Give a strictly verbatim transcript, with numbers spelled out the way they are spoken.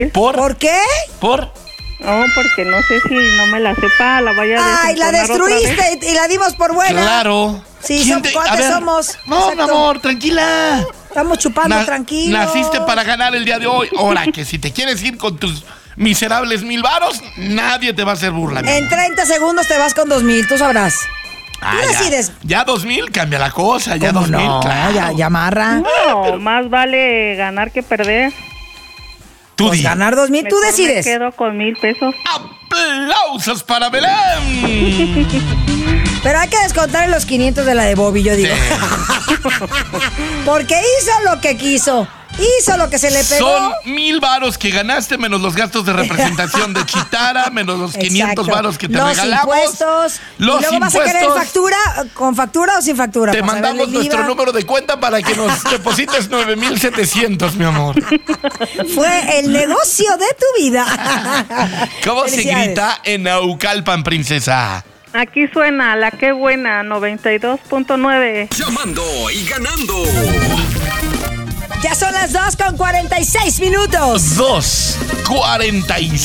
¿Por? ¿Por qué? ¿Por? No, porque no sé si no me la sepa, la vaya a Ay, la desentonar otra vez. destruiste y, y la dimos por buena. Claro. Sí, ¿Quién son, te- a ¿cuántos ver, somos? No, mi Exacto. amor, tranquila. Estamos chupando Na- tranquilo. Naciste para ganar el día de hoy. Ahora que si te quieres ir con tus miserables mil varos, nadie te va a hacer burla. mi En amor. treinta segundos te vas con dos mil, tú sabrás. Ah, tú ya. decides. Ya dos mil cambia la cosa, ya ¿Cómo dos mil, no? claro. Ya, ya amarra. No, más vale ganar que perder. Tú Pues di. ganar dos mil, tú Mejor decides. me quedo con mil pesos. ¡Aplausos para Belén! Pero hay que descontar los quinientos de la de Bobby, yo digo. Porque hizo lo que quiso. Hizo lo que se le pegó. Son mil varos que ganaste menos los gastos de representación de Chitara, menos los quinientos Exacto. varos que te los regalamos. Impuestos. Los y luego vas a querer impuestos. factura, ¿con factura o sin factura? Te Para mandamos saberle el nuestro I V A. número de cuenta para que nos deposites nueve mil setecientos, mi amor. Fue el negocio de tu vida. ¿Cómo se Felicidades. grita en Naucalpan, princesa? Aquí suena la que buena, noventa y dos punto nueve. Llamando y ganando. Ya son las dos con cuarenta y seis minutos. Dos cuarenta y